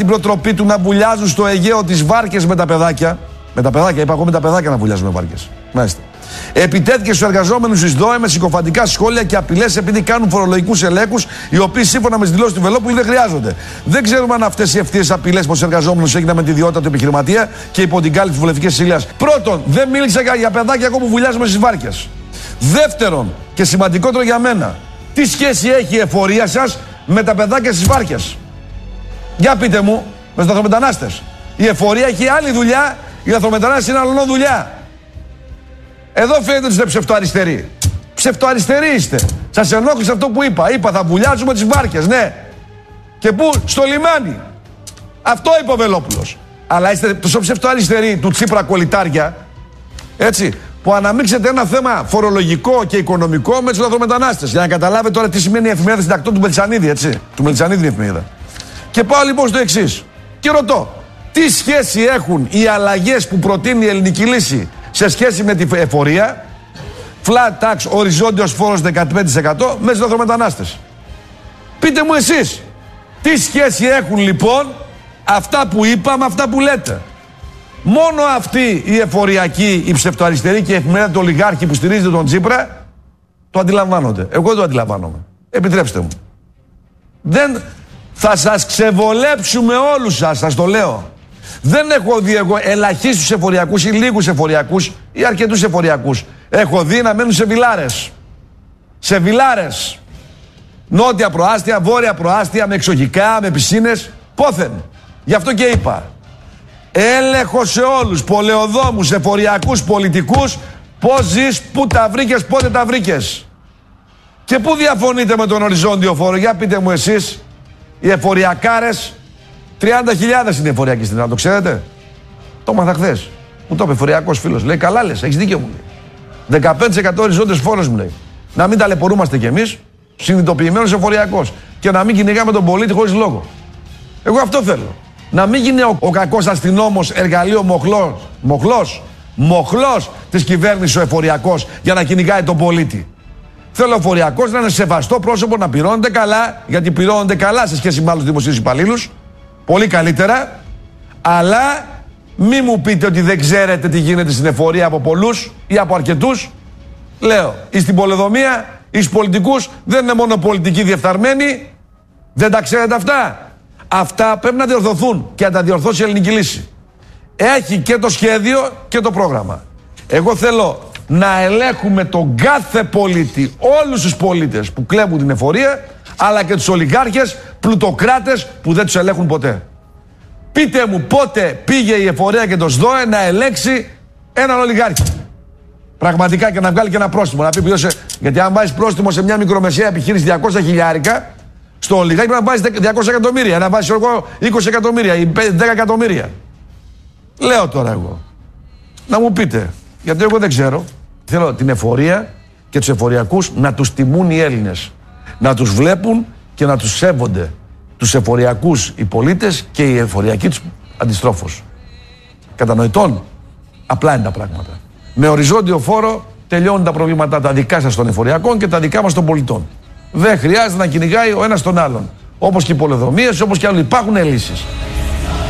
την προτροπή του να βουλιάζουν στο Αιγαίο τις βάρκες με τα παιδάκια. Με τα παιδάκια, είπα εγώ με τα παιδάκια να βουλιάζουν με βάρκες. Μάλιστα. Επιτέθηκε στους εργαζόμενους της ΔΟΕ με συκοφαντικά σχόλια και απειλές επειδή κάνουν φορολογικούς ελέγχους, οι οποίοι σύμφωνα με τις δηλώσεις του Βελόπουλου δεν χρειάζονται. Δεν ξέρουμε αν αυτές οι ευθείες απειλές προς τους εργαζόμενους έγιναν με τη ιδιότητα του επιχειρηματία και υπό την κάλυψη της βουλευτικής ασυλίας. Πρώτον, δεν μίλησα για παιδάκια ακόμα που βουλιάζουμε στις βάρκες. Δεύτερον, και σημαντικότερο για μένα, τι σχέση έχει η εφορία σας με τα παιδάκια στις βάρκες? Για πείτε μου, με τους λαθρομετανάστες. Η εφορία έχει άλλη δουλειά, οι λαθρομετανάστες είναι αλλονό δουλειά. Εδώ φαίνεται ότι είστε ψευτοαριστεροί. Ψευτοαριστεροί είστε. Σας ενόχλησε αυτό που είπα. Είπα θα βουλιάζουμε τις βάρκες, ναι. Και πού? Στο λιμάνι. Αυτό είπε ο Βελόπουλος. Αλλά είστε τόσο ψευτοαριστεροί του Τσίπρα κολλητάρια, έτσι, που αναμίξετε ένα θέμα φορολογικό και οικονομικό με τους λαθρομετανάστες. Για να καταλάβετε τώρα τι σημαίνει η εφημερίδα συντακτών του Μελισσανίδη, έτσι. Του Μελισσανίδη η εφημερίδα. Και πάω λοιπόν στο εξής. Και ρωτώ, τι σχέση έχουν οι αλλαγές που προτείνει η ελληνική λύση σε σχέση με την εφορία, flat tax, οριζόντιος φόρος 15% με τους λαθρομετανάστες? Πείτε μου εσείς, τι σχέση έχουν λοιπόν αυτά που είπα με αυτά που λέτε? Μόνο αυτοί οι εφοριακοί, οι ψευτοαριστεροί και η εφημερίδα του ολιγάρχη που στηρίζεται τον Τσίπρα το αντιλαμβάνονται. Εγώ δεν το αντιλαμβάνομαι. Επιτρέψτε μου. Δεν θα σας ξεβολέψουμε όλους σας το λέω. Δεν έχω δει εγώ ελαχίστους εφοριακούς ή λίγους εφοριακούς ή αρκετούς εφοριακούς. Έχω δει να μένουν σε βιλάρες. Σε βιλάρες. Νότια προάστια, βόρεια προάστια, με εξοχικά, με πισίνες. Πόθεν. Γι' αυτό και είπα. Έλεγχο σε όλους. Πολεοδόμους, εφοριακούς, πολιτικούς. Πώς ζεις, πού τα βρήκες, πότε τα βρήκες. Και πού διαφωνείτε με τον οριζόντιο φόρο? Για πείτε μου εσείς. Οι εφοριακάρες. 30.000 είναι εφοριακοί στην Ελλάδα, το ξέρετε? Το μάθα χθες. Μου το είπε εφοριακός φίλος. Λέει, καλά λες, έχεις δίκιο, μου λέει. 15% οριζόντιος φόρος, μου λέει. Να μην ταλαιπωρούμαστε κι εμείς, συνειδητοποιημένος εφοριακός. Και να μην κυνηγάμε τον πολίτη χωρίς λόγο. Εγώ αυτό θέλω. Να μην γίνει ο κακός αστυνόμος εργαλείο μοχλός της κυβέρνησης ο εφοριακός για να κυνηγάει τον πολίτη. Θέλω ο εφοριακός να είναι σεβαστό πρόσωπο, να πληρώνεται καλά, γιατί πληρώνονται καλά σε σχέση με άλλους δημοσίους υπαλλήλους. Πολύ καλύτερα, αλλά μη μου πείτε ότι δεν ξέρετε τι γίνεται στην εφορία από πολλούς ή από αρκετούς. Λέω, στην πολεοδομία, στους πολιτικούς δεν είναι μόνο πολιτικοί διεφθαρμένοι. Δεν τα ξέρετε αυτά? Αυτά πρέπει να διορθωθούν και να τα διορθώσει η ελληνική λύση. Έχει και το σχέδιο και το πρόγραμμα. Εγώ θέλω να ελέγχουμε τον κάθε πολίτη, όλους τους πολίτες που κλέβουν την εφορία, αλλά και τους ολιγάρχες, πλουτοκράτες που δεν τους ελέγχουν ποτέ. Πείτε μου πότε πήγε η εφορία και το ΣΔΟΕ να ελέγξει έναν ολιγάρχη. Πραγματικά, και να βγάλει και ένα πρόστιμο. Να πει πλήρωσε. Γιατί αν βάζεις πρόστιμο σε μια μικρομεσαία επιχείρηση 200 χιλιάρικα, στο ολιγάρχη πρέπει να βάζεις 200 εκατομμύρια. Να βάζεις εγώ 20 εκατομμύρια ή 10 εκατομμύρια. Λέω τώρα εγώ. Να μου πείτε. Γιατί εγώ δεν ξέρω. Θέλω την εφορία και τους εφοριακούς να τους τιμούν οι Έλληνες. Να τους βλέπουν και να τους σέβονται. Τους εφοριακούς οι πολίτες και οι εφοριακοί τους αντιστρόφως. Κατανοητόν, απλά είναι τα πράγματα. Με οριζόντιο φόρο τελειώνουν τα προβλήματα τα δικά σας των εφοριακών και τα δικά μας των πολιτών. Δεν χρειάζεται να κυνηγάει ο ένας τον άλλον. Όπως και οι πολεοδομίες, όπως και άλλοι. Υπάρχουν λύσεις.